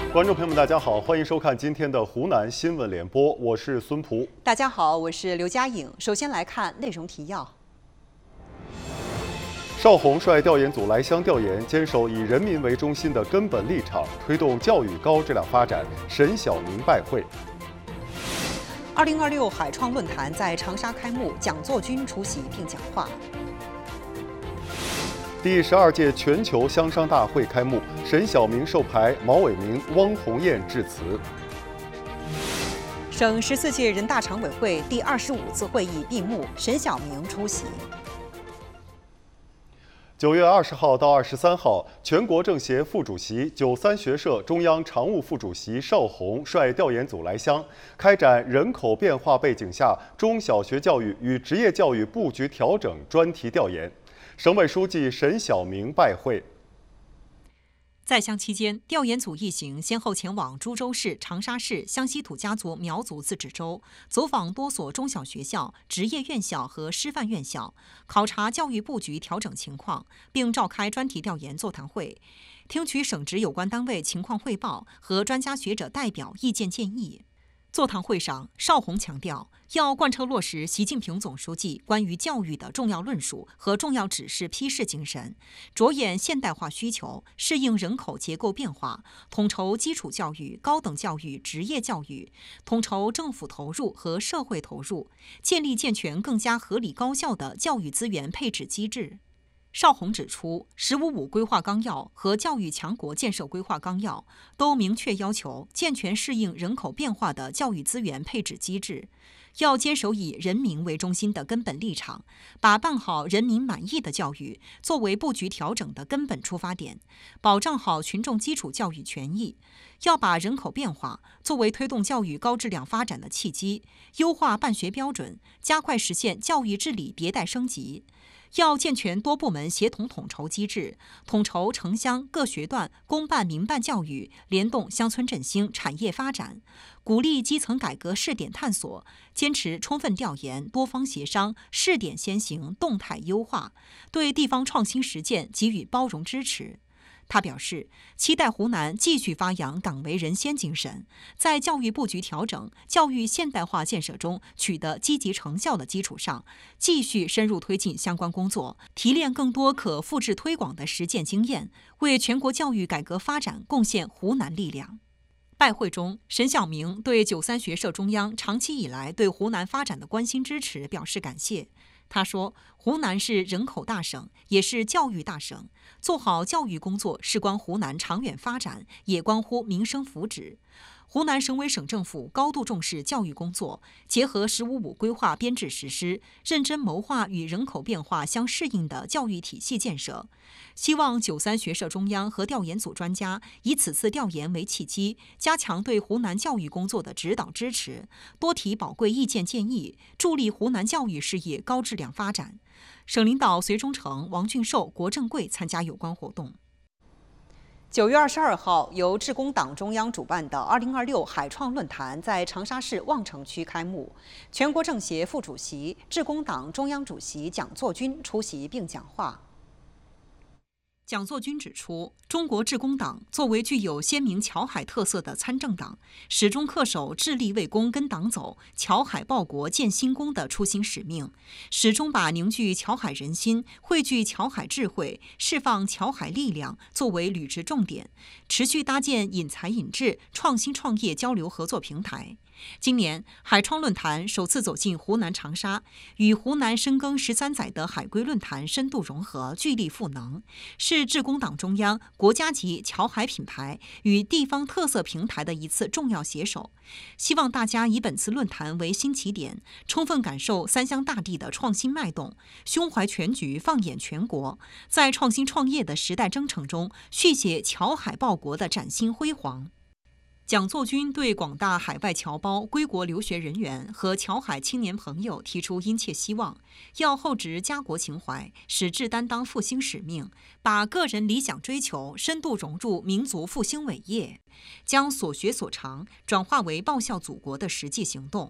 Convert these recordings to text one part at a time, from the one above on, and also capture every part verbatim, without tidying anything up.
观众朋友们，大家好，欢迎收看今天的湖南新闻联播，我是孙璞。 大家好，我是刘佳颖。首先来看内容提要。 邵宏率调研组来湘调研，坚守以人民为中心的根本立场，推动教育高质量发展。沈晓明拜会。 二零二六海创论坛在长沙开幕，蒋作军出席并讲话。 第十二届全球香商大会开幕，沈晓明授牌，毛伟明、汪鸿雁致辞。 省十四届人大常委会第二十五次会议闭幕，沈晓明出席。 九月二十号到二十三号，全国政协副主席、九三学社中央常务副主席邵宏率调研组来湘，开展人口变化背景下中小学教育与职业教育布局调整专题调研。省委书记沈晓明拜会。 在湘期间，调研组一行先后前往株洲市、长沙市湘西土家族苗族自治州，走访多所中小学校、职业院校和师范院校，考察教育布局调整情况，并召开专题调研座谈会，听取省直有关单位情况汇报和专家学者代表意见建议。座谈会上，邵宏强调，要贯彻落实习近平总书记关于教育的重要论述和重要指示批示精神，着眼现代化需求，适应人口结构变化，统筹基础教育、高等教育、职业教育，统筹政府投入和社会投入，建立健全更加合理高效的教育资源配置机制。邵宏指出，“十五五”规划纲要和教育强国建设规划纲要都明确要求健全适应人口变化的教育资源配置机制，要坚守以人民为中心的根本立场，把办好人民满意的教育作为布局调整的根本出发点，保障好群众基础教育权益。要把人口变化作为推动教育高质量发展的契机，优化办学标准，加快实现教育治理迭代升级。要健全多部门协同统筹机制，统筹城乡各学段公办民办教育，联动乡村振兴、产业发展，鼓励基层改革试点探索，坚持充分调研、多方协商、试点先行、动态优化，对地方创新实践给予包容支持。他表示，期待湖南继续发扬党为人先精神，在教育布局调整、教育现代化建设中取得积极成效的基础上，继续深入推进相关工作，提炼更多可复制推广的实践经验，为全国教育改革发展贡献湖南力量。拜会中，沈晓明对九三学社中央长期以来对湖南发展的关心支持表示感谢。他说，湖南是人口大省，也是教育大省，做好教育工作事关湖南长远发展，也关乎民生福祉。湖南省委省政府高度重视教育工作，结合“十五五”规划编制实施，认真谋划与人口变化相适应的教育体系建设。希望九三学社中央和调研组专家以此次调研为契机，加强对湖南教育工作的指导支持，多提宝贵意见建议，助力湖南教育事业高质量发展。省领导隋忠诚、王俊寿、郭正贵参加有关活动。 九月二十二号，由致公党中央主办的二零二六海创论坛在长沙市望城区开幕，全国政协副主席、致公党中央主席蒋作军出席并讲话。 蒋作军指出，中国致公党作为具有鲜明侨海特色的参政党，始终恪守致力为公跟党走、侨海报国建新功的初心使命，始终把凝聚侨海人心、汇聚侨海智慧、释放侨海力量作为履职重点，持续搭建引才引智、创新创业交流合作平台。今年海创论坛首次走进湖南长沙，与湖南深耕十三载的海归论坛深度融合，聚力赋能，是致公党中央国家级侨海品牌与地方特色平台的一次重要携手。希望大家以本次论坛为新起点，充分感受三湘大地的创新脉动，胸怀全局，放眼全国，在创新创业的时代征程中续写侨海报国的崭新辉煌。蒋作军对广大海外侨胞、归国留学人员和侨海青年朋友提出殷切希望，要厚植家国情怀，矢志担当复兴使命，把个人理想追求深度融入民族复兴伟业，将所学所长转化为报效祖国的实际行动。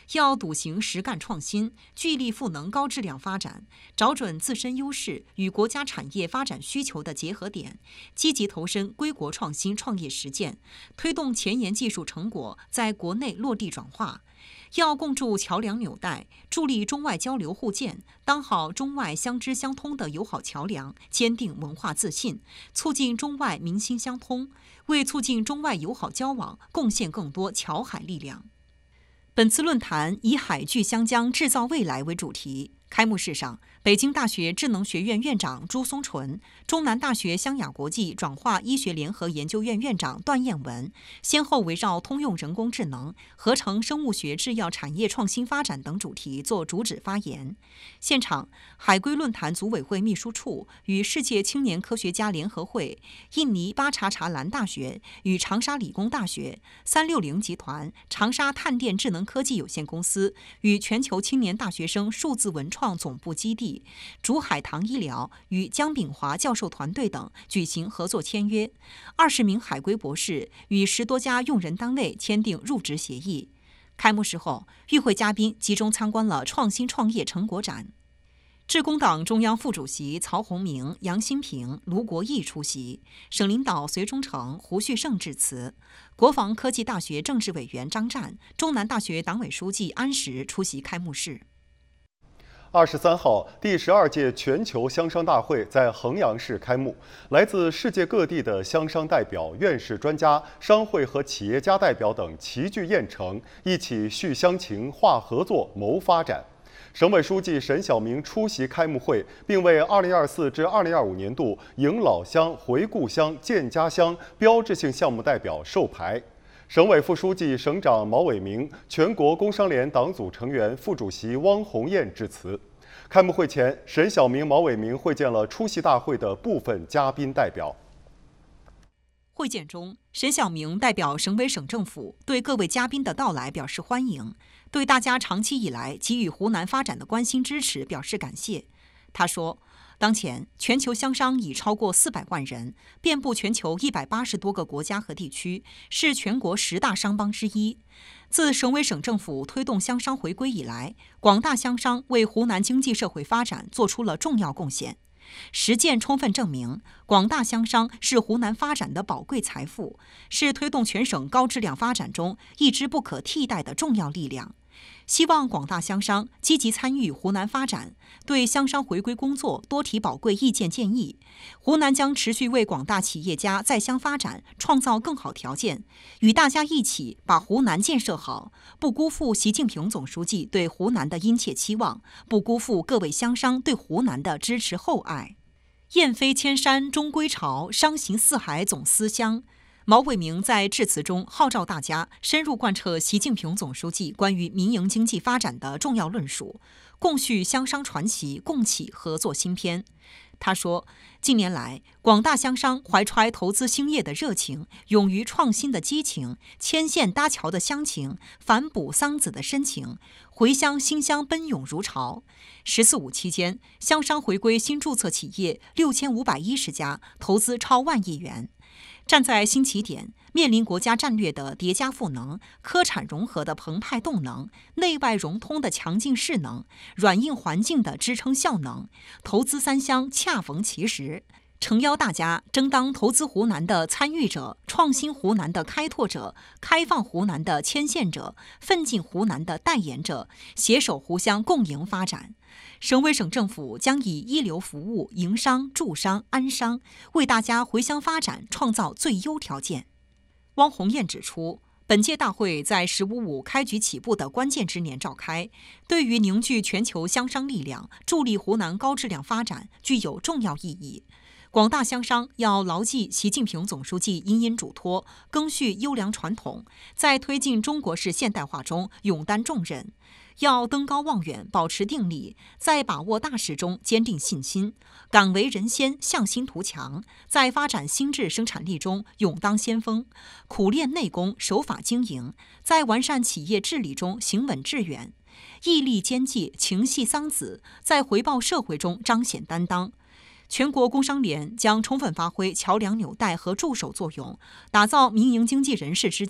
要笃行实干创新，聚力赋能高质量发展，找准自身优势与国家产业发展需求的结合点，积极投身归国创新创业实践，推动前沿技术成果在国内落地转化。要共筑桥梁纽带，助力中外交流互鉴，当好中外相知相通的友好桥梁，坚定文化自信，促进中外民心相通，为促进中外友好交往贡献更多桥海力量。本次论坛以海聚湘江制造未来为主题。开幕式上，北京大学智能学院院长朱松纯、中南大学湘雅国际转化医学联合研究院院长段彦文先后围绕通用人工智能、合成生物学制药产业创新发展等主题作主旨发言。现场，海归论坛组委会秘书处与世界青年科学家联合会、印尼巴查查兰大学与长沙理工大学、三六零集团、长沙碳电智能科技有限公司与全球青年大学生数字文创总部基地、竹海堂医疗与姜炳华教授团队等举行合作签约，二十名海归博士与十多家用人单位签订入职协议。开幕式后，与会嘉宾集中参观了创新创业成果展。致公党中央副主席曹洪明、杨新平、卢国义出席，省领导隋忠诚、胡旭胜致辞。国防科技大学政治委员张战、中南大学党委书记安石出席开幕式。 二十三号，第十二届全球香商大会在衡阳市开幕。来自世界各地的香商代表、院士专家、商会和企业家代表等齐聚燕城，一起续乡情、话合作、谋发展。省委书记沈晓明出席开幕会，并为二零二四至二零二五年度迎老乡、回故乡、建家乡标志性项目代表授牌。省委副书记、省长毛伟明、全国工商联党组成员、副主席汪红艳致辞。开幕会前，沈晓明、毛伟明会见了出席大会的部分嘉宾代表。 会见中，沈晓明代表省委省政府对各位嘉宾的到来表示欢迎，对大家长期以来给予湖南发展的关心支持表示感谢。他说，当前，全球香商已超过四百万人，遍布全球一百八十多个国家和地区，是全国十大商帮之一。自省委省政府推动香商回归以来，广大香商为湖南经济社会发展做出了重要贡献。实践充分证明，广大香商是湖南发展的宝贵财富，是推动全省高质量发展中一支不可替代的重要力量。希望广大香商积极参与湖南发展，对香商回归工作多提宝贵意见建议。湖南将持续为广大企业家在乡发展创造更好条件，与大家一起把湖南建设好，不辜负习近平总书记对湖南的殷切期望，不辜负各位香商对湖南的支持厚爱。雁飞千山终归巢，商行四海总思乡。毛伟明在致辞中号召大家深入贯彻习近平总书记关于民营经济发展的重要论述，共续香商传奇，共启合作新篇。他说，近年来，广大香商怀揣投资兴业的热情，勇于创新的激情，牵线搭桥的乡情，反哺桑梓的深情，回乡新乡奔涌如潮。十四五期间，香商回归新注册企业六千五百一十家，投资超万亿元。站在新起点，面临国家战略的叠加赋能、科产融合的澎湃动能、内外融通的强劲势能、软硬环境的支撑效能，投资三乡恰逢其时。诚邀大家争当投资湖南的参与者、创新湖南的开拓者、开放湖南的牵线者、奋进湖南的代言者，携手湖乡共赢发展。省委省政府将以一流服务、营商、助商、安商，为大家回乡发展创造最优条件。汪红艳指出，本届大会在“十五五”开局起步的关键之年召开，对于凝聚全球香商力量、助力湖南高质量发展具有重要意义。广大香商要牢记习近平总书记殷殷嘱托，赓续优良传统，在推进中国式现代化中勇担重任。要登高望远，保持定力，在把握大势中坚定信心，敢为人先，向心图强，在发展新质生产力中勇当先锋，苦练内功，守法经营，在完善企业治理中行稳致远，毅力坚纪，情系桑梓，在回报社会中彰显担当。全国工商联将充分发挥桥梁纽带和助手作用，打造民营经济人士之家，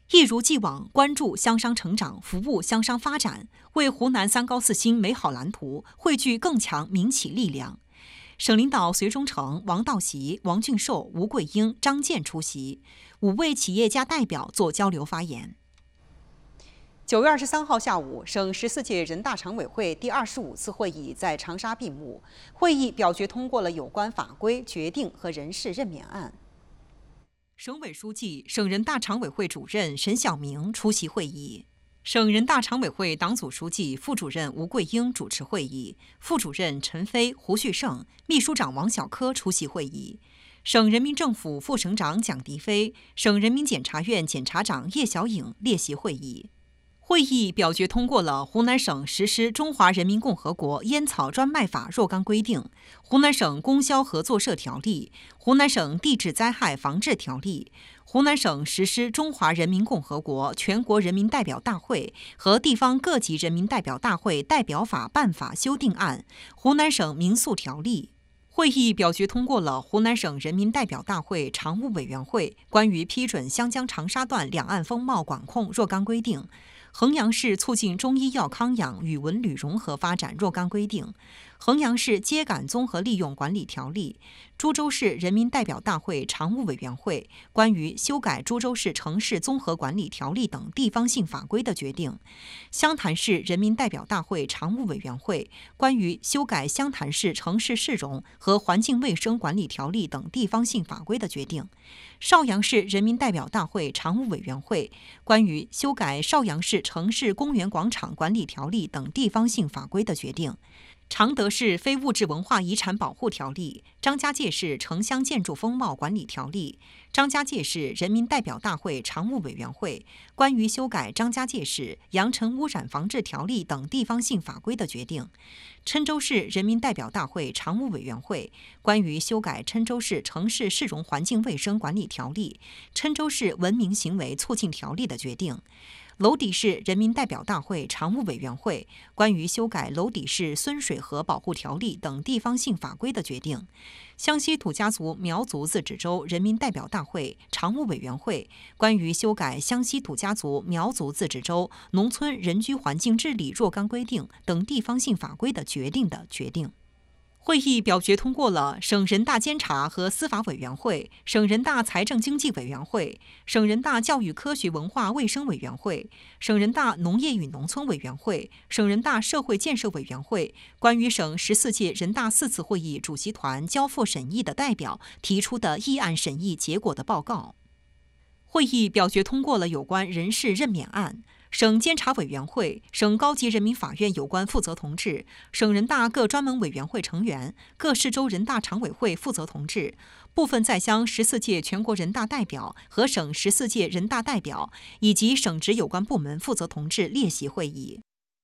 一如既往关注乡商成长，服务乡商发展，为湖南三高四新美好蓝图汇聚更强民企力量。省领导隋忠诚、王道习、王俊寿、吴桂英、张健出席，五位企业家代表做交流发言。 九月二十三号下午，省十四届人大常委会第二十五次会议在长沙闭幕。会议表决通过了有关法规决定和人事任免案。 省委书记、省人大常委会主任沈晓明出席会议。省人大常委会党组书记、副主任吴桂英主持会议，副主任陈飞、胡旭胜、秘书长王小科出席会议。省人民政府副省长蒋迪飞、省人民检察院检察长叶小颖列席会议。会议表决通过了湖南省实施《中华人民共和国烟草专卖法》若干规定、湖南省供销合作社条例、湖南省地质灾害防治条例、湖南省实施《中华人民共和国全国人民代表大会和地方各级人民代表大会代表法办法修订案》、湖南省民诉条例。会议表决通过了湖南省人民代表大会常务委员会关于批准湘江长沙段两岸风貌管控若干规定、衡阳市促进中医药康养与文旅融合发展若干规定、衡阳市秸秆综合利用管理条例、株洲市人民代表大会常务委员会关于修改株洲市城市综合管理条例等地方性法规的决定、湘潭市人民代表大会常务委员会关于修改湘潭市城市市容和环境卫生管理条例等地方性法规的决定、邵阳市人民代表大会常务委员会关于修改邵阳市城市公园广场管理条例等地方性法规的决定、常德市非物质文化遗产保护条例、张家界市城乡建筑风貌管理条例、张家界市人民代表大会常务委员会关于修改张家界市扬尘污染防治条例等地方性法规的决定、郴州市人民代表大会常务委员会关于修改郴州市城市市容环境卫生管理条例、郴州市文明行为促进条例的决定、娄底市人民代表大会常务委员会关于修改娄底市孙水河保护条例等地方性法规的决定、湘西土家族苗族自治州人民代表大会常务委员会关于修改湘西土家族苗族自治州农村人居环境治理若干规定等地方性法规的决定的决定。会议表决通过了省人大监察和司法委员会、省人大财政经济委员会、省人大教育科学文化卫生委员会、省人大农业与农村委员会、省人大社会建设委员会关于省十四届人大四次会议主席团交付审议的代表提出的议案审议结果的报告。会议表决通过了有关人事任免案。省监察委员会、省高级人民法院有关负责同志、省人大各专门委员会成员、各市州人大常委会负责同志、部分在乡十四届全国人大代表和省十四届人大代表以及省直有关部门负责同志列席会议。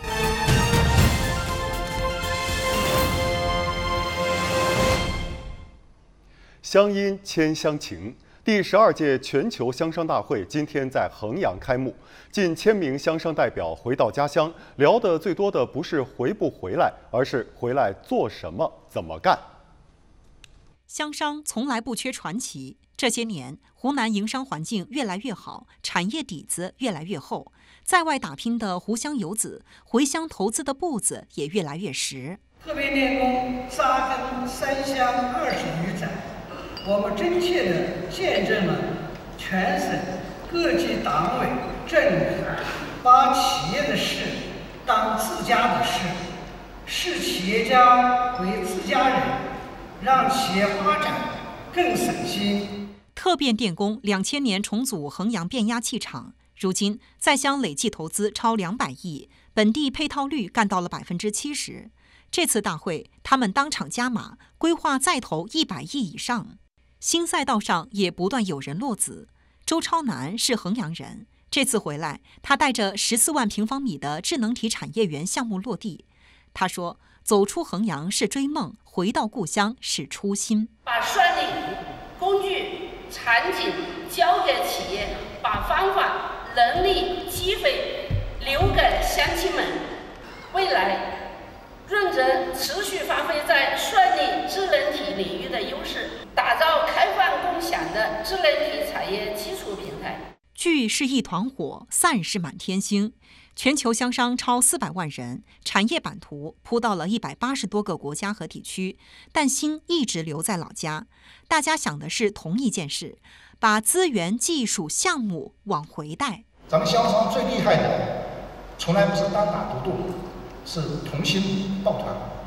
乡音牵乡情。第十二届全球乡商大会今天在衡阳开幕，近千名乡商代表回到家乡，聊的最多的不是回不回来，而是回来做什么、怎么干。 乡商从来不缺传奇，这些年湖南营商环境越来越好，产业底子越来越厚，在外打拼的湖乡游子回乡投资的步子也越来越实。 特别练功扎根三乡二十余载，我们真切地见证了全省各级党委政府把企业的事当自家的事，视企业家为自家人，让企业发展更省心。 特变电工两千年重组衡阳变压器厂，如今在乡累计投资超两百亿，本地配套率干到了百分之七十。这次大会，他们当场加码，规划再投一百亿以上。新赛道上也不断有人落子。周超南是衡阳人，这次回来，他带着十四万平方米的智能体产业园项目落地。他说：“走出衡阳是追梦，回到故乡是初心。 把算力、工具、场景交给企业，把方法、能力、机会留给乡亲们。未来，认真持续发挥在算力智能体领域的优势，打造开放共享的智能体产业基础平台。” 聚是一团火，散是满天星。全球乡商超四百万人，产业版图铺到了一百八十多个国家和地区，但心一直留在老家。大家想的是同一件事，把资源、技术、项目往回带。 咱们乡商最厉害的，从来不是单打独斗，是同心抱团。